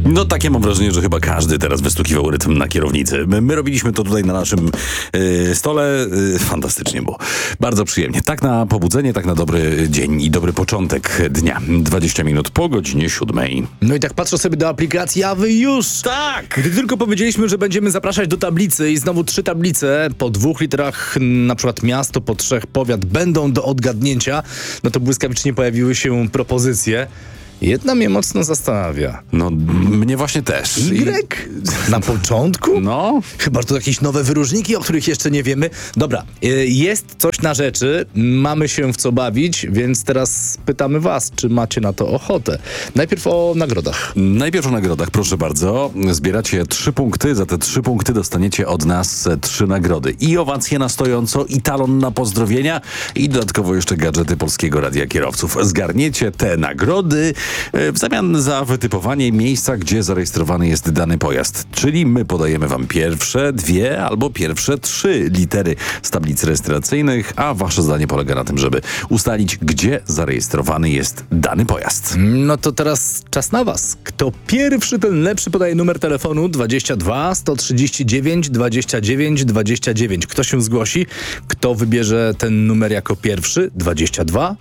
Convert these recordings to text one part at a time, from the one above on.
No takie mam wrażenie, że chyba każdy teraz wystukiwał rytm na kierownicy. My robiliśmy to tutaj na naszym stole. Fantastycznie było. Bardzo przyjemnie. Tak na pobudzenie, tak na dobry dzień i dobry początek dnia. 20 minut po godzinie 7. No i tak patrzę sobie do aplikacji, a wy już! Tak! Gdy tylko powiedzieliśmy, że będziemy zapraszać do tablicy i znowu 3 tablice po 2 literach, na przykład miasto, po 3 powiat będą do odgadnięcia, no to błyskawicznie pojawiły się propozycje. Jedna mnie mocno zastanawia. No, mnie właśnie też. Y? Na początku? No. Chyba, że to jakieś nowe wyróżniki, o których jeszcze nie wiemy. Dobra, jest coś na rzeczy, mamy się w co bawić, więc teraz pytamy was, czy macie na to ochotę. Najpierw o nagrodach. Najpierw o nagrodach, proszę bardzo. Zbieracie 3 punkty, za te 3 punkty dostaniecie od nas 3 nagrody. I owacje na stojąco, i talon na pozdrowienia, i dodatkowo jeszcze gadżety Polskiego Radia Kierowców. Zgarniecie te nagrody w zamian za wytypowanie miejsca, gdzie zarejestrowany jest dany pojazd. Czyli my podajemy wam pierwsze 2 albo pierwsze 3 litery z tablic rejestracyjnych, a wasze zadanie polega na tym, żeby ustalić, gdzie zarejestrowany jest dany pojazd. No to teraz czas na was. Kto pierwszy, ten lepszy, podaje numer telefonu 22 139 29 29. Kto się zgłosi? Kto wybierze ten numer jako pierwszy? 22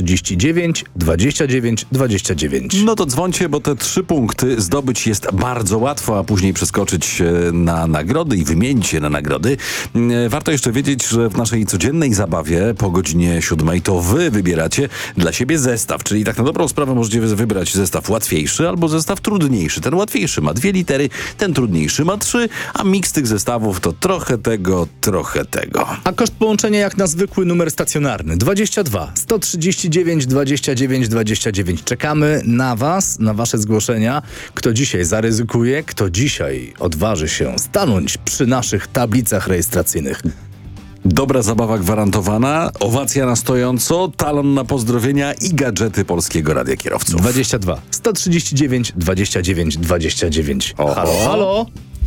139 29 29. No to dzwońcie, bo te 3 punkty zdobyć jest bardzo łatwo, a później przeskoczyć na nagrody i wymienić się na nagrody. Warto jeszcze wiedzieć, że w naszej codziennej zabawie po godzinie 7 to wy wybieracie dla siebie zestaw, czyli tak na dobrą sprawę możecie wybrać zestaw łatwiejszy albo zestaw trudniejszy. Ten łatwiejszy ma 2 litery, ten trudniejszy ma 3, a miks tych zestawów to trochę tego, trochę tego. A koszt połączenia jak na zwykły numer stacjonarny 22 139 29 29. Czekamy na was, na wasze zgłoszenia. Kto dzisiaj zaryzykuje, kto dzisiaj odważy się stanąć przy naszych tablicach rejestracyjnych. Dobra zabawa gwarantowana, owacja na stojąco, talon na pozdrowienia i gadżety Polskiego Radia Kierowców. 22 139 29 29. Oho. Halo, halo?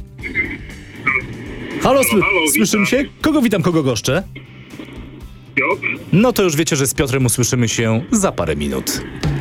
Halo, słyszymy się? Kogo witam, kogo goszczę? Piotr? No to już wiecie, że z Piotrem usłyszymy się za parę minut.